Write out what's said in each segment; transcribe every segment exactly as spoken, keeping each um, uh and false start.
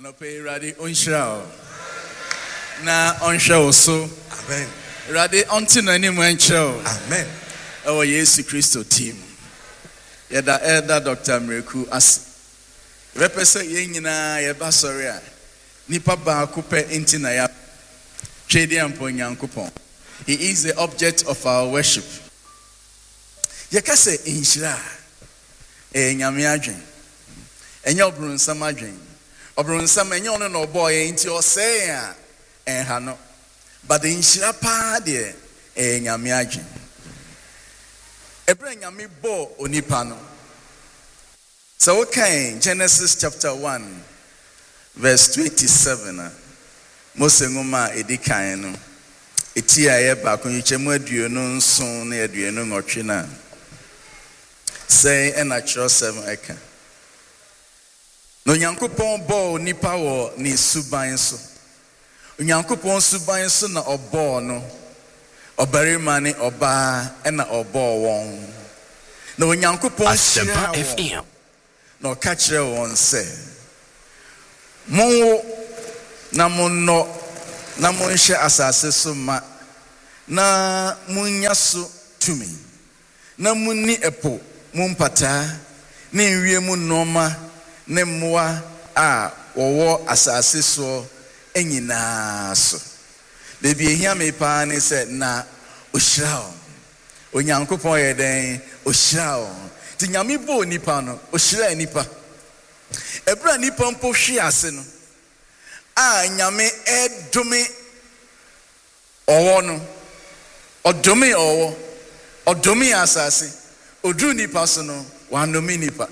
Anope Radi Unshao. Na Unshaw so. Amen. Radi until any man show. Amen. Our Yesu Christo team. Yada Elder Doctor Mreku as represent Yenina Yabasoria. Nipa ba kupe intina ya. Chedi ampo nyankopon. He is the object of our worship. Yakase inshira. E nyame adwen. Enya obrunsam adwen. Obrunsam enya ono no boy nti o say a enha no. But the inshira pa de e nyame adwen. Ebra nyame bo onipa no. So okay, Genesis chapter one verse twenty-seven. Mose ngoma edikan no. Eti aye ba ko yichemu aduonu nson na aduonu ngotwe na. Say and natural seven eka. No Nyankopon bo nipa wo ni suban so. Nyankopon suban so na obo no. Obarima ni oba na obo won. No Nyankopon Asempa F M. No ka kire won say. Mo na mo no na mo nhye asase so ma na munya so tumi. Na munni epo mumpata ne nwie mu noma ne mmoa a wowo asase so enyina so bebi ehia me pa ne se na ohyirawo onyankopon ye den ohyirawo ti nyame bo nipa no ohyira nipa ebra nipa mpo hwe ase no a nyame edome owo no odome owo odome asase odru nipa so no wanome nipa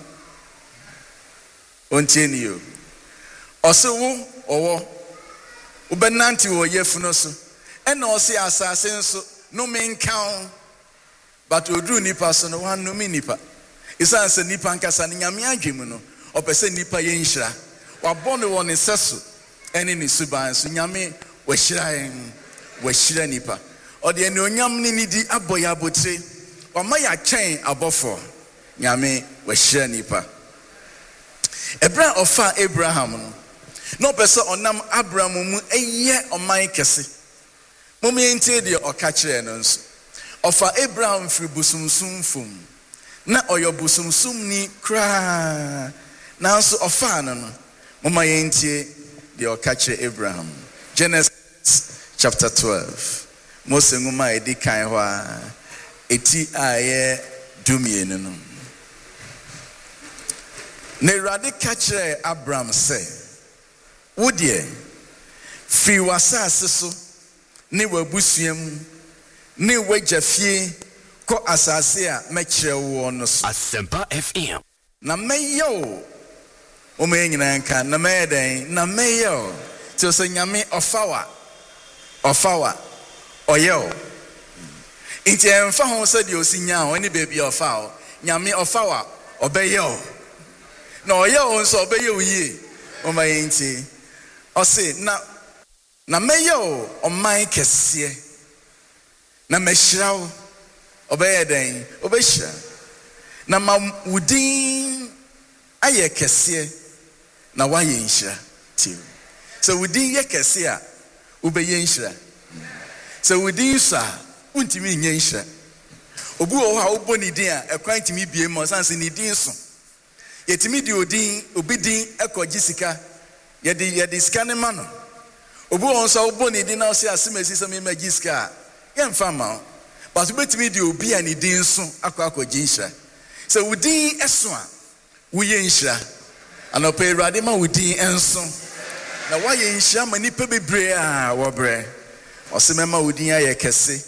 ontieni yo osewo owo ubenanti wo yefuno so ena ose asase nso no menkan but odru nipa so no wanome nipa isa se nipa nkasa ne nyame adwemu no opese nipa ye nhira wabone wo ne seso ene ne suban so nyame wahira en wahira nipa ode ene onyam ne nidi aboya abotre wama ya chen abofo nyame wahira nipa ebra ofa Abraham no no pese onam Abraham mu eye oman kese mum yentie de oka kire no nso ofa Abraham firi busumsum fum na oyo busumsum ni kra na nso ofa no no mum yentie de oka kire Abraham. Genesis chapter twelve. Mose nguma edi kan ho a eti aye dumienu no. Ne rade ka kire Abraham say, wo de fi wasase so ne wabusuam ne wagafie ko asase a mekire wo no so. Asempa F M. Na meyo o me nyina nka na meden na meyo to so nyame ofawa ofawa oyo inti emfa ho se de osinya ho ni baby ofawo nyame ofawa obeyo na oyo nso obeyo yi o ma yinti o se na na meyo o man kese na mehirawo obeye den obehira na ma wudin aye kese na waye nhira ti so wudin ye kese a ubeye nhira so wudin sa untimi nye nhira obu o ha oboni din a ekwan timi bie mo sanse ni din so yetimi di odin obi din ekogi sika yedi yedi sika ne ma no obu on so oboni din na o se asemesi so me magi sika ye mfa ma but obetimi di obi a ni din so akwa akogi nhira so wudin eso a wuye nhira anope Awurade ma wudin enso na waye nhira ma nipa bebre a wobre osemema wudin aye kese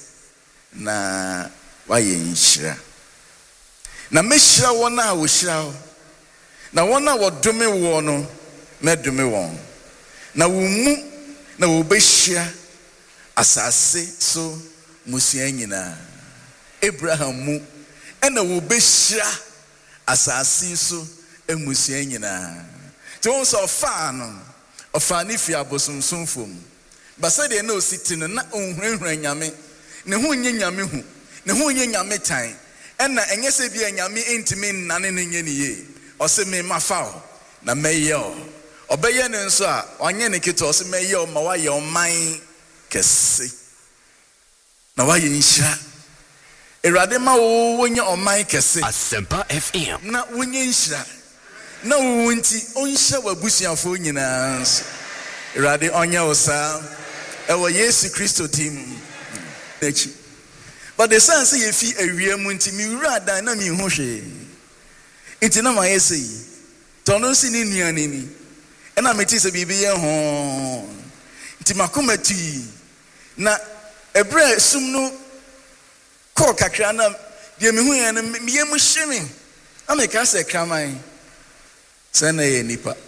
na waye nhira na mehira wona a wo hira na wona wodome wo no medome won na wo mu na wo behia asase so musua nyina Abraham mu ena wo behia asase so emusua nyina to won so fa no ofa ni fi abosumsum fom basa de na ositi no na onhrenhran nyame ne ho nye nyame hu ne ho nye nyame tan ena enye se bia nyame entimi nane ne nye ne ye ose me mafao na meyo Obeye no nso a onye ne kito se meye o ma wa ye oman kese na wa ye nhira Erade ma wo wonye oman kese Asempa F M na wonye nhira na wo nti onhye wabusuafo nyina nso Erade onye osa ewo Yesu Kristo dim nechi but the sense ye fi awie mu nti mi wura dan na mi hu hwe nti na ma yesi tono si ni nuane ni ena meti se bibi ye ho nti makomati na ebre sum no ko kakra na de mi hu ye na mi ye mu hwemi ameka se kraman se na ye nipa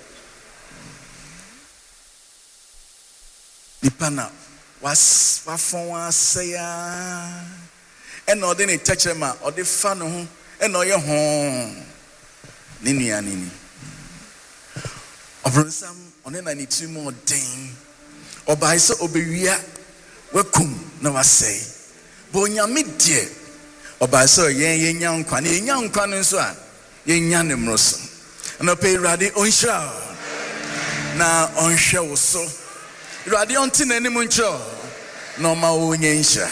nipa na was wafon asaya ena ode ne techema ode fa no ho ena oye ho ni nuane ni Obronsam one na ni tumo den obai so obewia wakum na wasei bo nyame die obai so yen yen nya nkwa na yen nkwa no so a yen nya ne mroso na pe Awurade onhira na onhwe wo so Awurade onti na ni mu ncho na ma wo nya nhira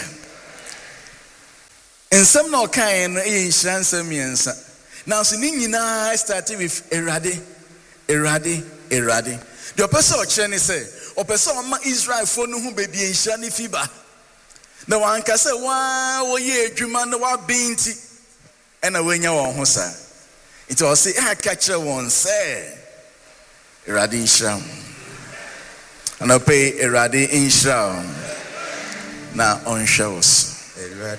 ensem na okan no yen nhira nsem yensa now so ni nyina started with Awurade Awurade Erade. The person ochene say, o person ma Israel fo no hu bebi enhia ne fiba. Na wan ka say wa wo ye adwuma na wa binti. E na wanya won ho sa. It was say ha ka kire won say Erade nhia. Ana pay Erade nhia. Na on shows.